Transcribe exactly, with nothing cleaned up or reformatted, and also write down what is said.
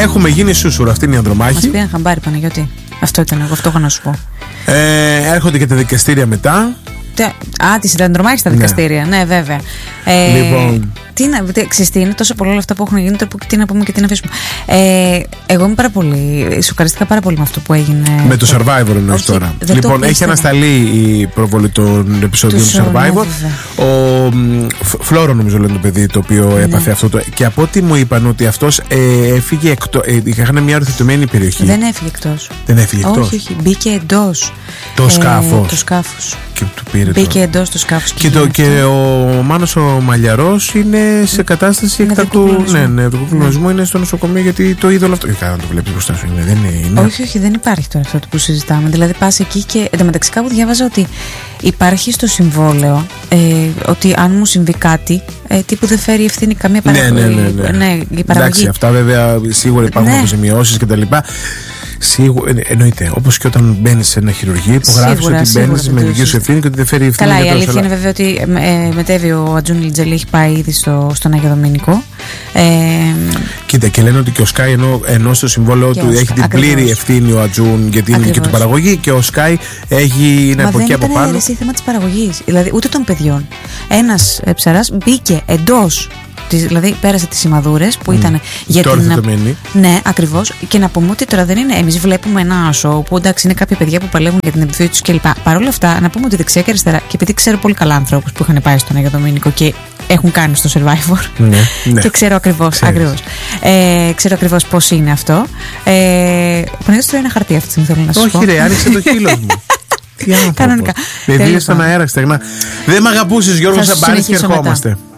Έχουμε γίνει σούσουρο, αυτή είναι η Ανδρομάχη. Μας πήγαν χαμπάρι, Παναγιώτη. Αυτό ήταν, εγώ αυτό είχα να σου πω. Ε, έρχονται και τα δικαστήρια μετά. Α, τη Ανδρομάχη στα δικαστήρια, ναι, ναι βέβαια. Ε, λοιπόν. Τι να, ξέρεις τι, είναι τόσο πολλά όλα αυτά που έχουν γίνει, τι να πούμε και τι να αφήσουμε. Ε, εγώ είμαι πάρα πολύ, σοκαριστικά πάρα πολύ με αυτό που έγινε. Με το Survivor εννοείς τώρα. Λοιπόν, έχει ανασταλεί η προβολή των επεισοδίων του Survivor. Ναι, ο Φλόρο, νομίζω λένε το παιδί, το οποίο ναι. έπαθε αυτό το. Και από ό,τι μου είπαν ότι αυτός ε, έφυγε εκτός. Ε, είχαν μια οριοθετημένη περιοχή. Δεν έφυγε εκτός. Δεν έφυγε εκτός. Όχι, όχι, μπήκε εντός. Το ε, σκάφος. Το σκάφος. Και του πήρε μπήκε το... εντός του σκάφους. Και, και, το, και ο Μάνος ο Μαλιαρός είναι σε κατάσταση εκτακτού. Ναι, ναι, του κλονισμού είναι στο νοσοκομείο γιατί το είδωλο αυτό. Καλά, να το βλέπει μπροστά σου. Δεν είναι. Όχι, όχι, δεν υπάρχει τώρα αυτό που συζητάμε. Δηλαδή, πα εκεί και. Εν τω μεταξύ, κάπου διάβαζα ότι υπάρχει στο συμβόλαιο ε, ότι αν μου συμβεί κάτι, ε, τύπου δεν φέρει ευθύνη καμία παραγωγή. Ναι, ναι, ναι, ναι. ναι, η παραγωγή. Εντάξει, αυτά βέβαια σίγουρα υπάρχουν αποζημιώσεις ναι. κτλ. Σίγουρα, εννοείται. Όπως και όταν μπαίνεις σε ένα χειρουργείο, υπογράφεις ότι μπαίνεις με δική σου ευθύνη και ότι δεν φέρει ευθύνη. Καλά, η αλήθεια είναι βέβαια ότι ε, μετέβη ο Ατζούν Λιτζελή, έχει πάει ήδη στο, στον Άγιο Δομήνικο. Ε, Κοίτα, και λένε ότι και ο Σκάι ενώ, ενώ στο συμβόλαιο του έχει την ακριβώς. πλήρη ευθύνη ο Ατζούν γιατί είναι και του παραγωγή και ο Σκάι έχει να από εκεί από πάνω. Μα δεν ήταν θέμα της παραγωγής, δηλαδή ούτε των παιδιών. Ένας ε, ψαράς μπήκε εντός. Δηλαδή πέρασε τις σημαδούρες που ήταν mm. για τώρα την. Ναι, ακριβώς. Και να πούμε ότι τώρα δεν είναι. Εμείς βλέπουμε ένα show που εντάξει είναι κάποια παιδιά που παλεύουν για την επιθυμία τους κλπ. Παρ' όλα αυτά, να πούμε ότι δεξιά και αριστερά, και επειδή ξέρω πολύ καλά ανθρώπους που είχαν πάει στον Άγιο Δομήνικο και έχουν κάνει στο Survivor. Ναι, ναι. Και ξέρω ακριβώς. ακριβώς. Ε, ξέρω ακριβώς πώς είναι αυτό. Ε, ο Παναγιώτης τρώει ένα χαρτί αυτή τη στιγμή, θέλω να σου πω. Όχι, ρε, άνοιξε το χείλος μου. Τι άνθρωπο. Κανονικά. Με βίαιο στον αέρα, στεγνά. Δεν μ' αγαπούσες, Γιώργο, σαν πάρεις και ερχόμαστε.